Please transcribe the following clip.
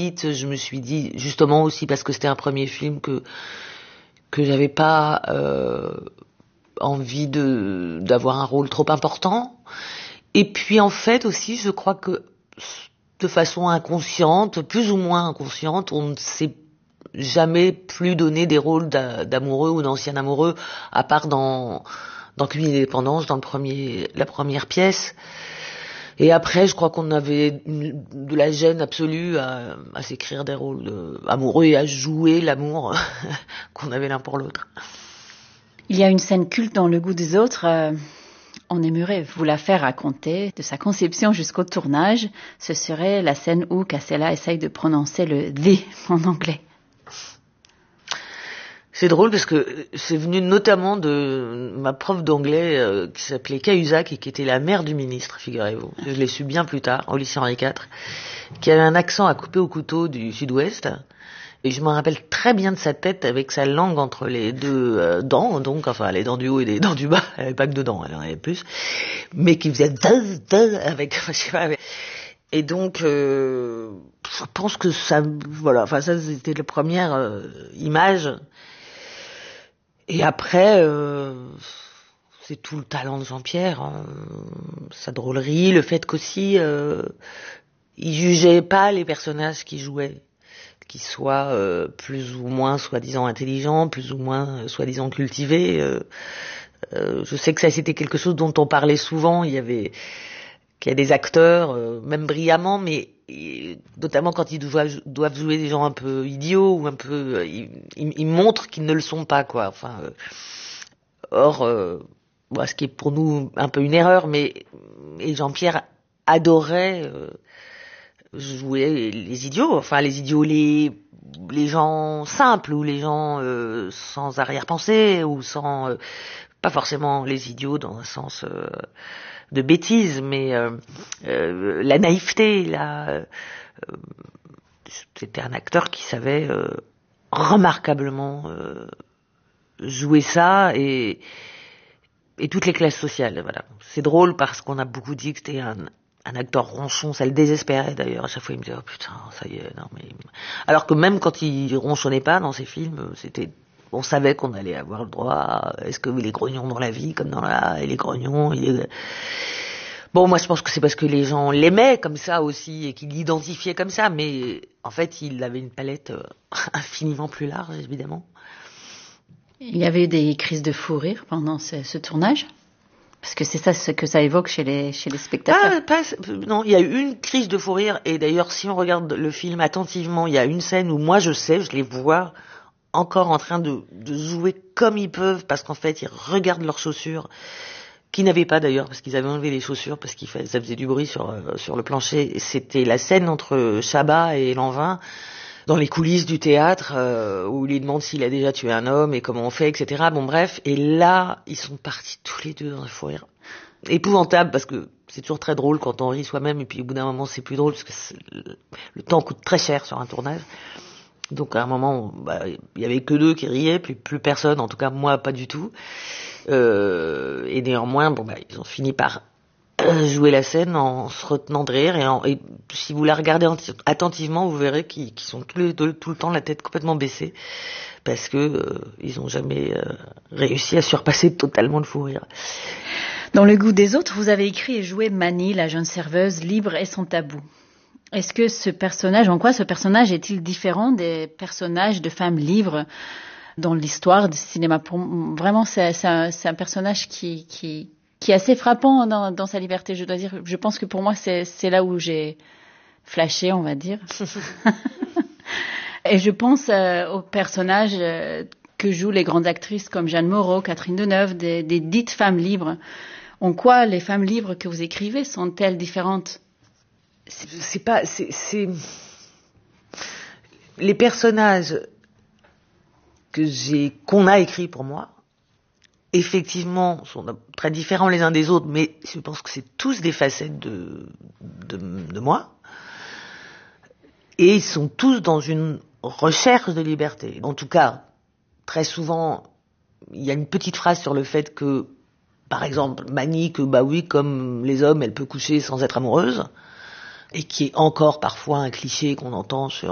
vite, je me suis dit, justement aussi parce que c'était un premier film, que j'avais pas envie d'avoir un rôle trop important. Et puis en fait aussi, je crois que de façon inconsciente, plus ou moins inconsciente, on ne s'est jamais plus donné des rôles d'amoureux ou d'anciens amoureux, à part dans Cuisine et Dépendance, dans la première pièce. Et après, je crois qu'on avait de la gêne absolue à s'écrire des rôles amoureux et à jouer l'amour qu'on avait l'un pour l'autre. Il y a une scène culte dans Le Goût des autres. On aimerait vous la faire raconter, de sa conception jusqu'au tournage. Ce serait la scène où Cassella essaye de prononcer le « D » en anglais. C'est drôle parce que c'est venu notamment de ma prof d'anglais qui s'appelait Cahuzac et qui était la mère du ministre, figurez-vous. Je l'ai su bien plus tard, au lycée Henri IV, qui avait un accent à couper au couteau du sud-ouest. Et je me rappelle très bien de sa tête avec sa langue entre les deux dents, donc enfin les dents du haut et les dents du bas. Elle avait pas que deux dents, elle en avait plus, mais qui faisait avec, je sais pas. Et donc, je pense que ça, voilà, enfin ça c'était la première image. Et après, c'est tout le talent de Jean-Pierre, hein, sa drôlerie, le fait qu'aussi il jugeait pas les personnages qu'il jouait, qu'ils soient plus ou moins soi-disant intelligents, plus ou moins soi-disant cultivés. Je sais que ça c'était quelque chose dont on parlait souvent. Il y a des acteurs, même brillamment, mais notamment quand ils doivent jouer des gens un peu idiots ou un peu, ils montrent qu'ils ne le sont pas, quoi. Enfin, ce qui est pour nous un peu une erreur, mais et Jean-Pierre adorait jouer les idiots, enfin les idiots, les gens simples ou les gens sans arrière-pensée ou sans pas forcément les idiots dans un sens de bêtise, mais la naïveté, c'était un acteur qui savait remarquablement jouer ça et toutes les classes sociales. Voilà. C'est drôle parce qu'on a beaucoup dit que c'était un acteur ronchon, ça le désespérait d'ailleurs. À chaque fois, il me disait, oh putain, ça y est, non mais... Alors que même quand il ronchonnait pas dans ses films, on savait qu'on allait avoir le droit. Est-ce que les grognons dans la vie, comme dans et les grognons, Bon, moi je pense que c'est parce que les gens l'aimaient comme ça aussi et qu'ils l'identifiaient comme ça, mais en fait il avait une palette infiniment plus large, évidemment. Il y avait eu des crises de fou rire pendant ce tournage? Parce que c'est ça ce que ça évoque chez les spectateurs. Non, il y a eu une crise de fou rire, et d'ailleurs si on regarde le film attentivement, il y a une scène où moi je les vois encore en train de jouer comme ils peuvent, parce qu'en fait ils regardent leurs chaussures, qu'ils n'avaient pas d'ailleurs, parce qu'ils avaient enlevé les chaussures, parce que ça faisait du bruit sur le plancher. C'était la scène entre Chabat et Lanvin, dans les coulisses du théâtre, où il lui demande s'il a déjà tué un homme et comment on fait, etc. Bon bref, et là, ils sont partis tous les deux dans un fou rire épouvantable, parce que c'est toujours très drôle quand on rit soi-même, et puis au bout d'un moment c'est plus drôle, parce que le temps coûte très cher sur un tournage. Donc à un moment, il y avait que deux qui riaient, puis plus personne, en tout cas moi pas du tout. Et néanmoins, ils ont fini par jouer la scène en se retenant de rire, et si vous la regardez attentivement, vous verrez qu'ils sont tous les deux tout le temps la tête complètement baissée, parce que ils ont jamais réussi à surpasser totalement le fou rire. Dans Le Goût des autres, vous avez écrit et joué Mani, la jeune serveuse libre et sans tabou. Est-ce que en quoi ce personnage est-il différent des personnages de femmes libres dans l'histoire du cinéma? Vraiment, c'est un personnage qui est assez frappant dans sa liberté, je dois dire. Je pense que pour moi, c'est là où j'ai flashé, on va dire. Et je pense aux personnages que jouent les grandes actrices comme Jeanne Moreau, Catherine Deneuve, des dites femmes libres. En quoi les femmes libres que vous écrivez sont-elles différentes? Les personnages qu'on a écrits pour moi, effectivement, sont très différents les uns des autres, mais je pense que c'est tous des facettes de moi. Et ils sont tous dans une recherche de liberté. En tout cas, très souvent, il y a une petite phrase sur le fait que, par exemple, Mani, que oui, comme les hommes, elle peut coucher sans être amoureuse, et qui est encore parfois un cliché qu'on entend sur